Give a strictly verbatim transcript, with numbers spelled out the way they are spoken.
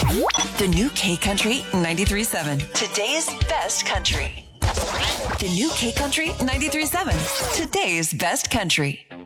The new K Country ninety-three point seven. Today's best country. The new K Country ninety-three point seven. Today's best country.